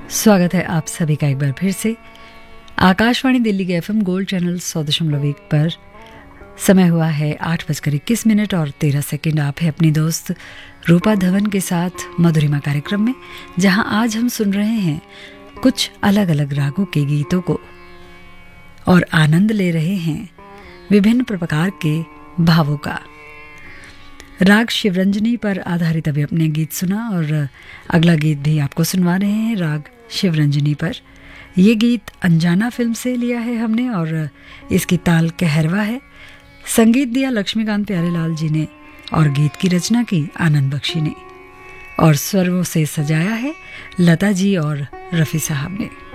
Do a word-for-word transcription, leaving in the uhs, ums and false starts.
स्वागत है आप सभी का एक बार फिर से आकाशवाणी दिल्ली के एफएम गोल्ड चैनल सौ दशमलव एक पर। समय हुआ है आठ बजकर इक्कीस मिनट और तेरह सेकंड। आप है अपनी दोस्त रूपा धवन के साथ मधुरिमा कार्यक्रम में, जहां आज हम सुन रहे हैं कुछ अलग अलग रागों के गीतों को और आनंद ले रहे हैं विभिन्न प्रकार के भावों का। राग शिवरंजनी पर आधारित अभी अपने गीत सुना और अगला गीत भी आपको सुनवा रहे हैं राग शिवरंजनी पर। ये गीत अनजाना फिल्म से लिया है हमने और इसकी ताल कहरवा है। संगीत दिया लक्ष्मीकांत प्यारेलाल जी ने और गीत की रचना की आनंद बख्शी ने और स्वरों से सजाया है लता जी और रफ़ी साहब ने।